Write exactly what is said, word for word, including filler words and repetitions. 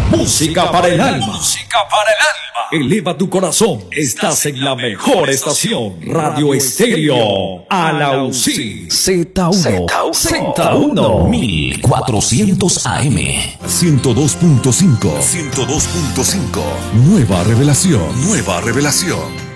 Música para el alma. Música para el alma. Eleva tu corazón. Estás en la mejor estación. Radio Estéreo Alausí. Z uno. Z uno. mil cuatrocientos A M. ciento dos punto cinco. ciento dos punto cinco. Nueva revelación. Nueva revelación.